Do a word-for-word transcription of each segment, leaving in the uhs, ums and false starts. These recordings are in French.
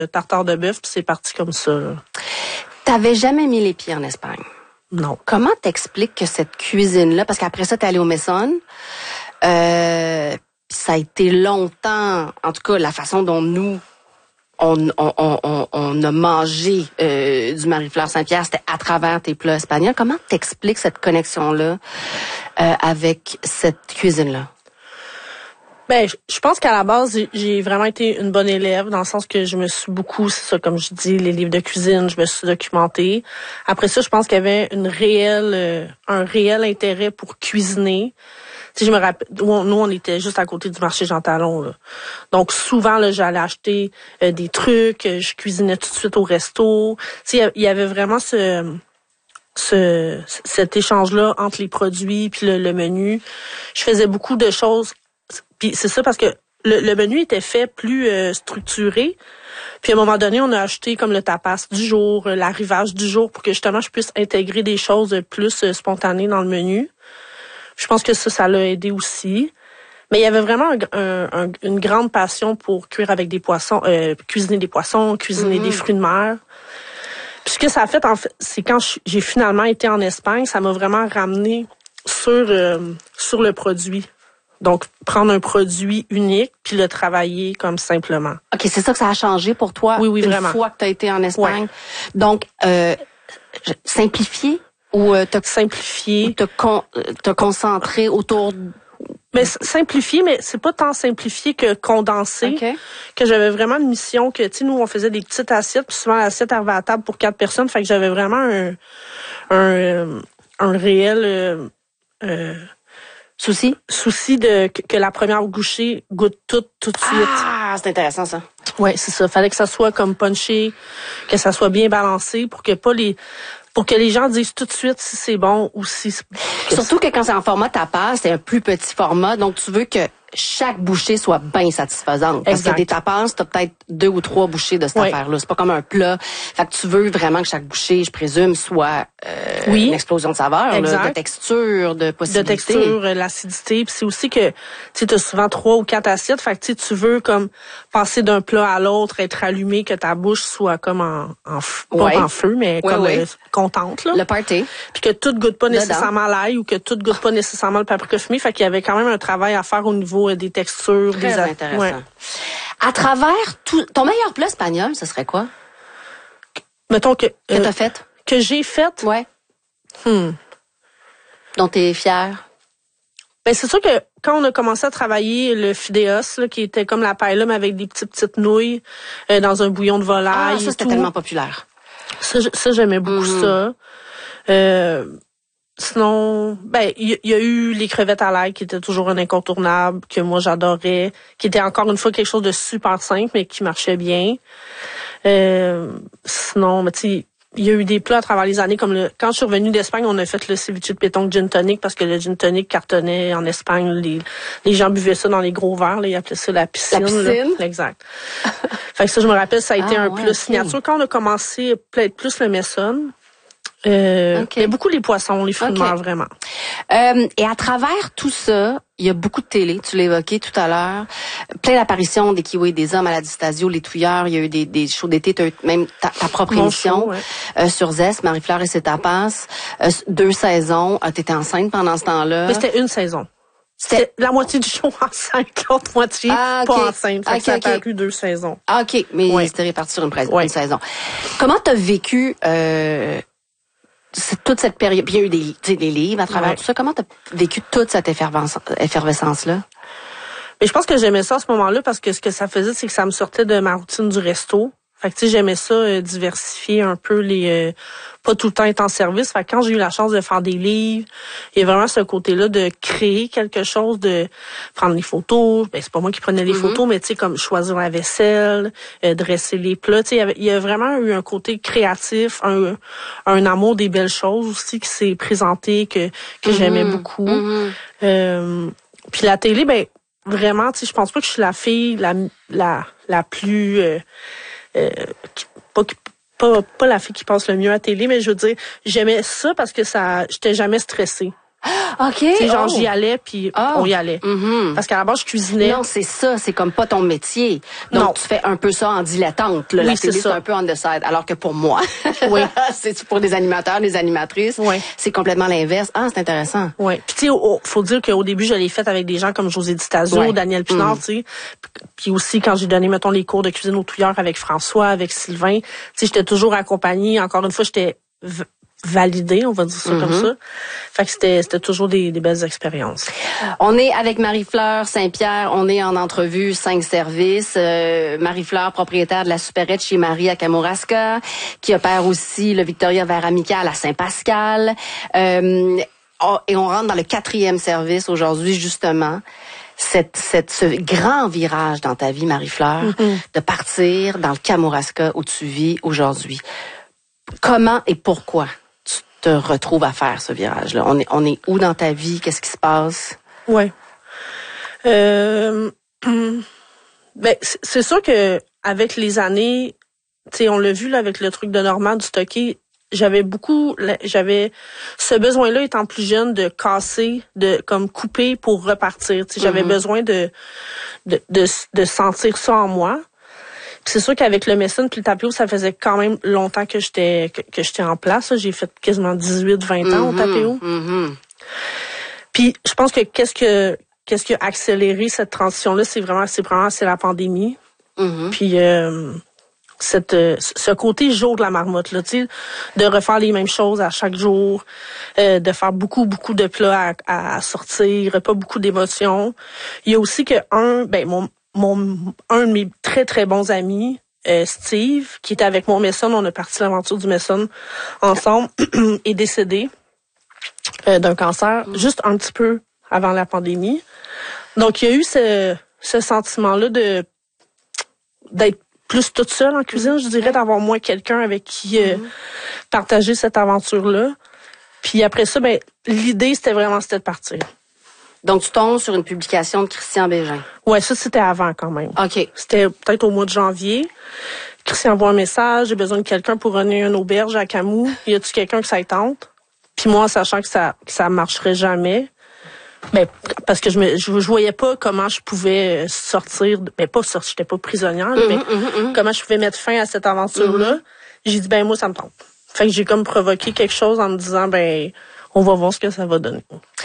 le tartare de bœuf, puis c'est parti comme ça. Là. T'avais jamais mis les pieds en Espagne? Non. Comment t'expliques que cette cuisine-là, parce qu'après ça, t'es allé au Messon, euh, ça a été longtemps, en tout cas, la façon dont nous, on, on, on, on a mangé euh, du Marie-Fleur Saint-Pierre, c'était à travers tes plats espagnols. Comment t'expliques cette connexion-là euh, avec cette cuisine-là? Ben, je pense qu'à la base, j'ai vraiment été une bonne élève, dans le sens que je me suis beaucoup, c'est ça, comme je dis, les livres de cuisine, je me suis documentée. Après ça, je pense qu'il y avait une réelle, euh, un réel intérêt pour cuisiner. Tu sais, je me rappelle, nous, on était juste à côté du marché Jean Talon, là. Donc, souvent, là, j'allais acheter euh, des trucs, je cuisinais tout de suite au resto. Tu sais, il y avait vraiment ce, ce, cet échange-là entre les produits puis le, le menu. Je faisais beaucoup de choses. Puis c'est ça parce que le, le menu était fait plus euh, structuré. Puis à un moment donné, on a acheté comme le tapas du jour, euh, l'arrivage du jour pour que justement je puisse intégrer des choses plus euh, spontanées dans le menu. Je pense que ça, ça l'a aidé aussi. Mais il y avait vraiment un, un, un, une grande passion pour cuire avec des poissons, euh, cuisiner des poissons, cuisiner mm-hmm. des fruits de mer. Puis ce que ça a fait, en fait, c'est quand j'ai finalement été en Espagne, ça m'a vraiment ramené sur euh, sur le produit. Donc, prendre un produit unique puis le travailler comme simplement. OK, c'est ça que ça a changé pour toi oui, oui, une vraiment. fois que tu as été en Espagne. Ouais. Donc, euh, simplifier ou euh, te simplifier ou te, con, te concentrer autour mais simplifier, mais c'est pas tant simplifier que condenser. Okay. Que j'avais vraiment une mission que, tu sais, nous, on faisait des petites assiettes, puis souvent l'assiette arrivait à table pour quatre personnes, fait que j'avais vraiment un un, un réel euh, euh, souci souci de que, que la première bouchée goûte tout tout de suite. Ah, c'est intéressant ça. Ouais, c'est ça. Fallait que ça soit comme punché, que ça soit bien balancé pour que pas les pour que les gens disent tout de suite si c'est bon ou si c'est... Surtout que quand c'est en format tapas, c'est un plus petit format, donc tu veux que chaque bouchée soit bien satisfaisante. Parce exact. que des tapas, t'as peut-être deux ou trois bouchées de cette oui. affaire-là. C'est pas comme un plat. Fait que tu veux vraiment que chaque bouchée, je présume, soit euh, oui. une explosion de saveur, là, de texture, de possibilité. De texture, l'acidité. Puis c'est aussi que tu as souvent trois ou quatre assiettes. Fait que tu veux comme passer d'un plat à l'autre, être allumé, que ta bouche soit comme en, en ouais. pas en feu, mais ouais, comme ouais. Euh, contente. Là. Le party. Puis que tout goûte pas Dedans. nécessairement l'ail ou que tout goûte pas nécessairement le paprika fumé. Fait qu'il y avait quand même un travail à faire au niveau euh, des textures. Très des intéressant. Ouais. À travers tout... Ton meilleur plat espagnol, ce serait quoi? Mettons que... Que euh, t'as fait? Que j'ai fait? Ouais. Hmm. Dont t'es fière? Ben c'est sûr que quand on a commencé à travailler le fideos, là, qui était comme la paella mais avec des petites petites nouilles euh, dans un bouillon de volaille. Ah, ça c'était tout. tellement populaire. Ça, ça j'aimais beaucoup mm-hmm. ça. Euh, sinon, ben il y, y a eu les crevettes à l'ail qui étaient toujours un incontournable que moi j'adorais, qui était encore une fois quelque chose de super simple mais qui marchait bien. Euh, sinon, ben tu sais. Il y a eu des plats à travers les années, comme le, quand je suis revenue d'Espagne, on a fait le ceviche de pétanque gin tonic parce que le gin tonic cartonnait en Espagne. Les, les gens buvaient ça dans les gros verres, là, ils appelaient ça la piscine. La piscine? Là. Exact. Fait que ça, je me rappelle, ça a été ah, un ouais, plus okay. signature. Quand on a commencé, peut-être plus le Messon, euh, okay. il y a beaucoup les poissons, les fruits de mer, vraiment. Euh, et à travers tout ça, il y a beaucoup de télé, tu l'as évoqué tout à l'heure, plein d'apparitions des Kiwis et des hommes à la Distasio, les Touilleurs, il y a eu des, des shows d'été, tu as eu même ta, ta propre Mon émission show, ouais. euh, sur Zest, Marie-Fleur et ses tapas, euh, deux saisons, euh, t'étais enceinte pendant ce temps-là. Mais c'était une saison. C'était, c'était la moitié du show enceinte, l'autre moitié ah, okay. pas enceinte. Fait okay, que ça a okay. paru deux saisons. Ah, OK, mais ouais. c'était réparti sur une, pré- ouais. une saison. Comment t'as vécu... Euh, C'est toute cette période, puis il y a eu des, des livres à travers ouais. tout ça. Comment t'as vécu toute cette effervescence-là? Mais je pense que j'aimais ça à ce moment-là parce que ce que ça faisait, c'est que ça me sortait de ma routine du resto. Fait que tu sais, j'aimais ça, euh, diversifier un peu les... Euh, pas tout le temps être en service. Fait que quand j'ai eu la chance de faire des livres, il y a vraiment ce côté-là de créer quelque chose, de prendre les photos. Ben c'est pas moi qui prenais les mm-hmm. photos, mais tu sais, comme choisir la vaisselle, euh, dresser les plats. Tu sais, il y avait, il y a vraiment eu un côté créatif, un, un amour des belles choses aussi qui s'est présenté, que, que mm-hmm. j'aimais beaucoup. Mm-hmm. Euh, puis la télé, ben vraiment, tu sais, je pense pas que je suis la fille la, la, la plus... Euh, Euh, pas, pas, pas la fille qui passe le mieux à la télé, mais je veux dire, j'aimais ça parce que ça, j'étais jamais stressée. OK. Tu sais, genre, oh. j'y allais, puis oh. on y allait. Mm-hmm. Parce qu'à la base, je cuisinais. Non, c'est ça. C'est comme pas ton métier. Donc, non. tu fais un peu ça en dilettante. Là. Oui, la télé, c'est, c'est un peu on the side. Alors que pour moi, oui. c'est pour des animateurs, des animatrices, oui. c'est complètement l'inverse. Ah, c'est intéressant. Oui. Puis, tu sais, faut dire qu'au début, je l'ai fait avec des gens comme José Di Stasio, ouais. Daniel Pinard, mm. tu sais. Puis aussi, quand j'ai donné, mettons, les cours de cuisine au touilleur avec François, avec Sylvain, tu sais, j'étais toujours accompagnée. Encore une fois, j'étais v- validée, on va dire ça mm-hmm. comme ça. Fait que c'était, c'était toujours des, des belles expériences. On est avec Marie-Fleur Saint-Pierre. On est en entrevue cinq services. Euh, Marie-Fleur, propriétaire de la supérette chez Marie à Kamouraska, qui opère aussi le Victoria Verre Amical à Saint-Pascal. Euh, oh, et on rentre dans le quatrième service aujourd'hui, justement. Cette, cette, ce grand virage dans ta vie, Marie-Fleur, mm-hmm. de partir dans le Kamouraska où tu vis aujourd'hui. Comment et pourquoi tu te retrouves à faire ce virage-là? On est, on est où dans ta vie? Qu'est-ce qui se passe? Ouais. Euh, ben, c'est sûr que avec les années, tu sais, on l'a vu là avec le truc de Normand du stocké, j'avais beaucoup, j'avais ce besoin-là étant plus jeune de casser, de comme couper pour repartir. Tu sais, j'avais mm-hmm. besoin de, de de de sentir ça en moi. Puis c'est sûr qu'avec le Messin puis le Tapio, ça faisait quand même longtemps que j'étais que, que j'étais en place. Là. J'ai fait quasiment dix-huit vingt ans mm-hmm, au Tapio. Mm-hmm. Puis je pense que qu'est-ce que qu'est-ce qui a accéléré cette transition-là, c'est vraiment c'est vraiment c'est la pandémie. Mm-hmm. Puis euh, cette ce côté jour de la marmotte là, tu sais, de refaire les mêmes choses à chaque jour, euh, de faire beaucoup beaucoup de plats à, à sortir, pas beaucoup d'émotions. Il y a aussi que un ben mon Mon un de mes très très bons amis, euh, Steve, qui était avec moi au Messon, on a parti l'aventure du Messon ensemble, est décédé euh, d'un cancer mmh. juste un petit peu avant la pandémie. Donc il y a eu ce ce sentiment-là de d'être plus toute seule en cuisine, je dirais, d'avoir moins quelqu'un avec qui euh, mmh. partager cette aventure-là. Puis après ça, ben l'idée c'était vraiment c'était de partir. Donc, tu tombes sur une publication de Christian Bégin. Ouais, ça, c'était avant quand même. OK. C'était peut-être au mois de janvier. Christian envoie un message, j'ai besoin de quelqu'un pour runner une auberge à Camus. Y a-tu quelqu'un que ça tente? Puis moi, sachant que ça que ça marcherait jamais, ben parce que je me je, je voyais pas comment je pouvais sortir, ben pas sortir, j'étais pas prisonnière, mm-hmm, mais mm-hmm. comment je pouvais mettre fin à cette aventure-là. Mm-hmm. J'ai dit ben moi ça me tente. Fait que j'ai comme provoqué quelque chose en me disant ben on va voir ce que ça va donner.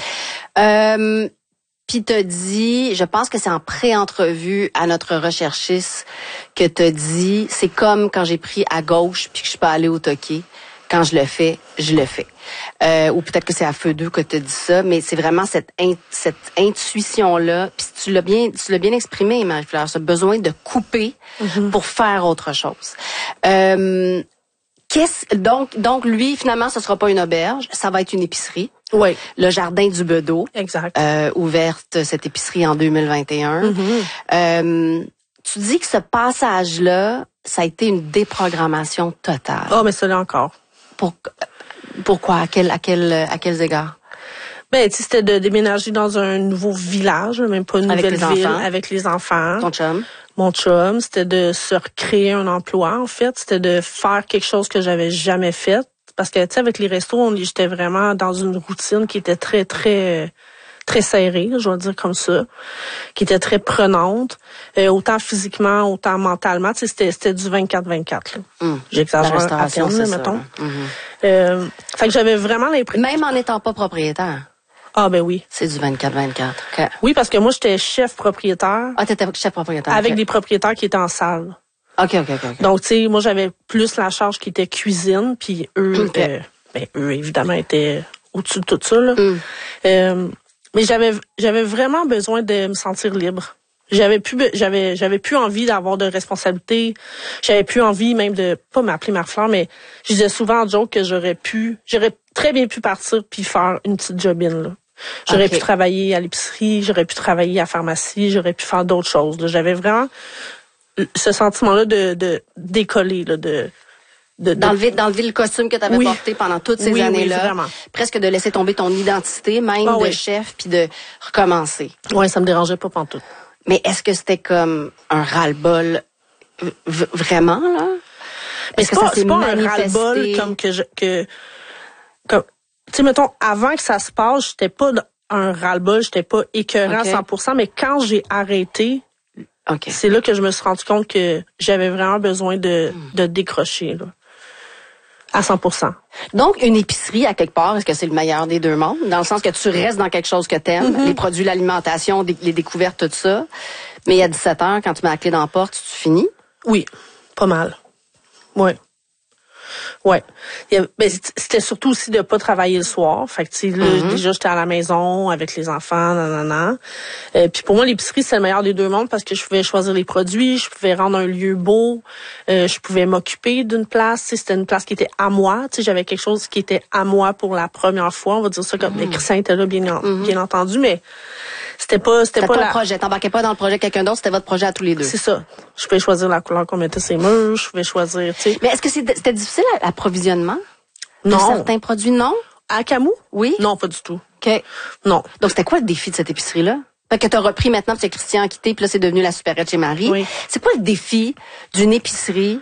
Euh, puis t'as dit, je pense que c'est en pré-entrevue à notre recherchiste que t'as dit, c'est comme quand j'ai pris à gauche puis que je suis pas allée au toqué. Quand je le fais, je le fais. Euh, ou peut-être que c'est à feu deux que t'as dit ça, mais c'est vraiment cette in, cette intuition-là. Puis tu l'as bien, tu l'as bien exprimé, Marie-Fleur, ce besoin de couper mm-hmm. pour faire autre chose. Euh, qu'est-ce, donc, donc lui, finalement, ce sera pas une auberge, ça va être une épicerie. Oui. Le Jardin du Bedeau. Exact. Euh, ouverte, cette épicerie, en deux mille vingt et un. Mm-hmm. Euh, tu dis que ce passage-là, ça a été une déprogrammation totale. Oh, mais ça l'est encore. Pour, pourquoi? À quel, à quel, à quels égards? Ben, tu sais, c'était de déménager dans un nouveau village, même pas une avec nouvelle les ville, enfants. avec les enfants. Ton chum? Mon chum. C'était de se recréer un emploi, en fait. C'était de faire quelque chose que j'avais jamais fait. Parce que, tu sais, avec les restos, on, j'étais vraiment dans une routine qui était très, très, très serrée, je vais dire comme ça, qui était très prenante, euh, autant physiquement, autant mentalement. Tu sais, c'était, c'était du vingt-quatre vingt-quatre, là. Mmh. J'exagère à terme, là, mettons. Mmh. Euh, fait que j'avais vraiment l'impression... Même en n'étant pas propriétaire? Ah, ben oui. C'est du vingt-quatre vingt-quatre. Okay. Oui, parce que moi, j'étais chef propriétaire. Ah, t'étais chef propriétaire. Avec okay. des propriétaires qui étaient en salle. OK, OK, OK. okay. Donc, tu sais, moi, j'avais plus la charge qui était cuisine, puis eux, okay. euh, ben, eux, évidemment, étaient au-dessus de tout ça, là. Mm. Euh, mais j'avais, j'avais vraiment besoin de me sentir libre. J'avais plus, j'avais, j'avais plus envie d'avoir de responsabilités. J'avais plus envie même de, pas m'appeler Marie-Fleur, mais je disais souvent en joke que j'aurais pu, j'aurais très bien pu partir puis faire une petite jobine, là. J'aurais okay. pu travailler à l'épicerie, j'aurais pu travailler à la pharmacie, j'aurais pu faire d'autres choses, là. J'avais vraiment ce sentiment-là de, de décoller, là, de, de, d'enlever, de... d'enlever le costume que tu avais oui. porté pendant toutes ces oui, années-là. Oui, vraiment. Presque de laisser tomber ton identité, même oh, de oui. chef, puis de recommencer. Oui, ça me dérangeait pas pantoute. Mais est-ce que c'était comme un ras-le-bol v- vraiment, là? Mais est-ce c'est que pas, ça s'est c'est pas manifesté? Un ras-le-bol comme que je, que, comme, tu sais, mettons, avant que ça se passe, j'étais pas un ras-le-bol, j'étais pas écœurant okay. à cent pour cent, mais quand j'ai arrêté, okay. c'est là que je me suis rendu compte que j'avais vraiment besoin de, mm. de décrocher, là. À cent pour cent. Donc, une épicerie, à quelque part, est-ce que c'est le meilleur des deux mondes? Dans le sens que tu restes dans quelque chose que t'aimes, mm-hmm. les produits, l'alimentation, les découvertes, tout ça. Mais à dix-sept heures, quand tu mets la clé dans la porte, tu finis? Oui, pas mal. Ouais. Ouais. Ben, c'était surtout aussi de pas travailler le soir. Fait que, tu sais, mm-hmm. déjà, j'étais à la maison avec les enfants, nanana. Euh, puis pour moi, l'épicerie, c'est le meilleur des deux mondes parce que je pouvais choisir les produits, je pouvais rendre un lieu beau, euh, je pouvais m'occuper d'une place. Tu sais, c'était une place qui était à moi. Tu sais, j'avais quelque chose qui était à moi pour la première fois. On va dire ça comme... Mm-hmm. Christian était là, bien, mm-hmm. bien entendu, mais c'était pas... C'était, c'était pas, pas la... le projet. T'embarquais pas dans le projet de quelqu'un d'autre, c'était votre projet à tous les deux. C'est ça. Je pouvais choisir la couleur qu'on mettait sur les murs, je pouvais choisir, tu sais. Mais est-ce que c'est, c'était difficile l'approvisionnement? Non. De certains produits, non? À Camou? Oui. Non, pas du tout. OK. Non. Donc, c'était quoi le défi de cette épicerie-là? Fait que t'as repris maintenant, puis c'est Christian a quitté, puis là, c'est devenu la supérette chez Marie. Oui. C'est quoi le défi d'une épicerie?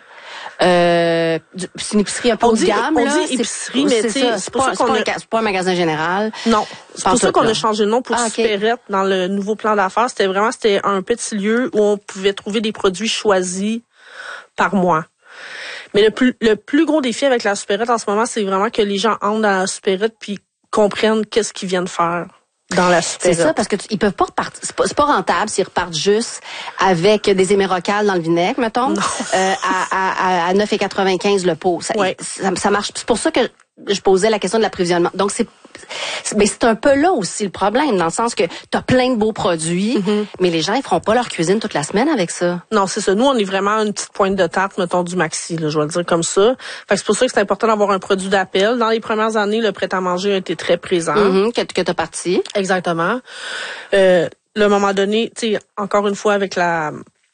Euh, c'est une épicerie un peu haut de gamme, on là. On dit épicerie, mais c'est, c'est, c'est, pas, c'est, pas a... c'est pas un magasin général. Non. C'est pour ça qu'on là. a changé de nom pour ah, okay. Supérette dans le nouveau plan d'affaires. C'était vraiment, c'était un petit lieu où on pouvait trouver des produits choisis par mois. Mais le plus, le plus gros défi avec la supérette en ce moment, c'est vraiment que les gens entrent dans la supérette puis comprennent qu'est-ce qu'ils viennent faire dans la supérette. C'est ça, parce que tu, ils peuvent pas repartir. C'est pas, c'est pas rentable s'ils repartent juste avec des émérocales dans le vinaigre, mettons, euh, à, à, à neuf virgule quatre-vingt-quinze le pot. Ça, ouais. ça, ça marche. C'est pour ça que je posais la question de l'approvisionnement. Donc, c'est, mais c'est un peu là aussi le problème, dans le sens que t'as plein de beaux produits, mm-hmm. mais les gens, ils feront pas leur cuisine toute la semaine avec ça. Non, c'est ça. Nous, on est vraiment une petite pointe de tarte, mettons, du maxi, là, je vais le dire comme ça. Fait que c'est pour ça que c'est important d'avoir un produit d'appel. Dans les premières années, le prêt-à-manger a été très présent. Mm-hmm, que, que t'as parti. Exactement. Euh, le moment donné, tu sais, encore une fois, avec la...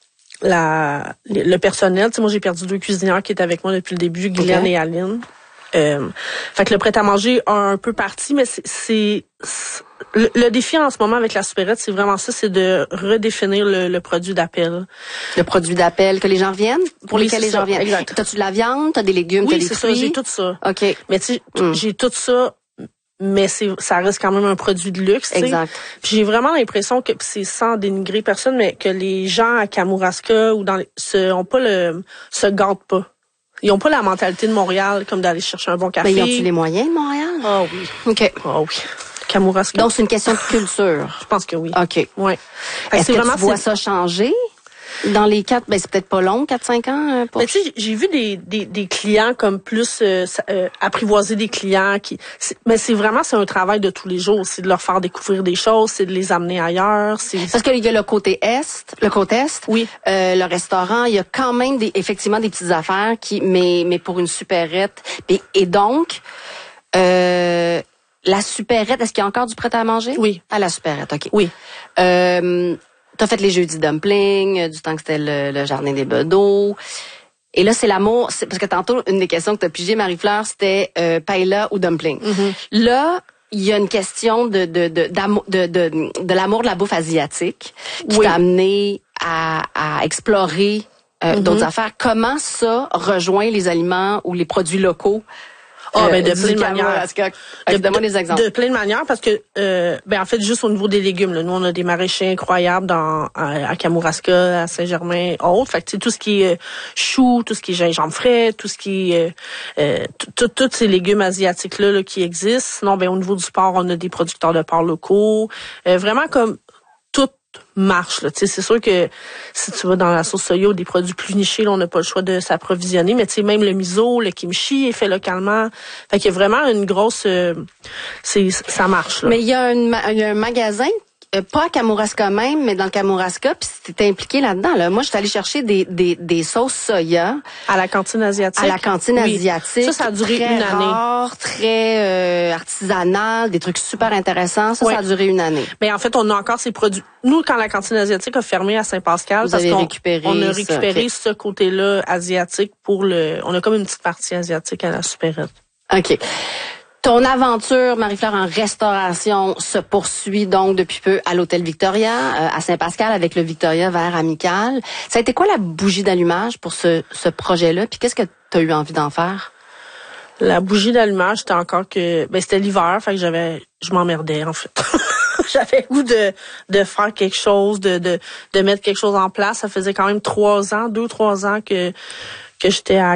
la le personnel, tu sais, moi, j'ai perdu deux cuisinières qui étaient avec moi depuis le début, Guylaine okay. et Aline. Euh, fait que le prêt-à-manger a un peu parti, mais c'est, c'est, c'est le, le défi en ce moment avec la supérette, c'est vraiment ça, c'est de redéfinir le, le produit d'appel. Le produit d'appel que les gens viennent, pour oui, lesquels les gens viennent. Exact. T'as-tu de la viande, t'as des légumes, oui, t'as des c'est fruits. Ça, j'ai tout ça. Ok. Mais tu sais, mm. j'ai tout ça, mais c'est, ça reste quand même un produit de luxe. Exact. Puis j'ai vraiment l'impression que c'est sans dénigrer personne, mais que les gens à Kamouraska ou dans les, se, ont pas le, se gâtent pas. Ils ont pas la mentalité de Montréal, comme d'aller chercher un bon café. Mais ils ont-tu les moyens de Montréal? Ah oui. OK. Ah oui. Kamouraska. Donc, c'est une question de culture. Je pense que oui. OK. Ouais. Est-ce que vraiment, tu vois ça changer? Dans les quatre, ben c'est peut-être pas long, quatre cinq ans. Pour... Mais tu sais, j'ai vu des, des des clients comme plus euh, euh, apprivoiser des clients qui. C'est, mais c'est vraiment c'est un travail de tous les jours, c'est de leur faire découvrir des choses, c'est de les amener ailleurs. C'est parce qu'il y a le côté est, le côté est. Oui. Euh, le restaurant, il y a quand même des effectivement des petites affaires qui, mais mais pour une supérette. Et, et donc. Euh, la supérette, est-ce qu'il y a encore du prêt à manger? Oui. À la supérette, OK. Oui. Euh, t'as fait les jeudis dumplings, du temps que c'était le, le jardin des bedeaux. Et là, c'est l'amour. C'est, parce que tantôt, une des questions que t'as pigé, Marie-Fleur, c'était euh, paella ou dumpling. Mm-hmm. Là, il y a une question de de de d'amour, de, de, de l'amour de la bouffe asiatique qui oui. t'a amené à, à explorer euh, mm-hmm. d'autres affaires. Comment ça rejoint les aliments ou les produits locaux? Ah, ben, de plein de manières. De, donne-moi des exemples. De plein de manières, parce que, euh, ben, en fait, juste au niveau des légumes, là, nous, on a des maraîchers incroyables dans, à, à Kamouraska, à Saint-Germain, autres. Fait que, tu sais, tout ce qui est euh, chou, tout ce qui est gingembre frais, tout ce qui est, euh, tous ces légumes asiatiques-là, là, qui existent. Sinon, ben, au niveau du porc, on a des producteurs de porc locaux. Euh, vraiment comme, tout marche, là. Tu sais, c'est sûr que si tu vas dans la sauce soya ou des produits plus nichés, là, on n'a pas le choix de s'approvisionner, mais tu sais, même le miso, le kimchi est fait localement. Fait qu'il y a vraiment une grosse, euh, c'est, ça marche, là. Mais il y a, une, il y a un magasin, euh, pas à Kamouraska même, mais dans le Kamouraska, puis t'étais impliqué là-dedans, là. Moi, j'étais allée chercher des, des, des sauces soya. À la cantine asiatique. À la cantine oui. asiatique. Ça, ça a duré très une année. Rare, très euh, artisanal, des trucs super intéressants. Ça, oui. ça a duré une année. Mais en fait, on a encore ces produits. Nous, quand la cantine asiatique a fermé à Saint-Pascal, Vous parce avez qu'on récupéré on a récupéré ça, okay. ce côté-là asiatique pour le. On a comme une petite partie asiatique à la supérette. OK. Ton aventure, Marie-Fleur, en restauration se poursuit donc depuis peu à l'Hôtel Victoria, euh, à Saint-Pascal, avec le Victoria Verre Amical. Ça a été quoi la bougie d'allumage pour ce, ce projet-là? Puis qu'est-ce que tu as eu envie d'en faire? La bougie d'allumage, c'était encore que... Ben, c'était l'hiver, fait que j'avais... Je m'emmerdais, en fait. J'avais le goût de, de faire quelque chose, de, de, de mettre quelque chose en place. Ça faisait quand même trois ans, deux, trois ans que, que j'étais à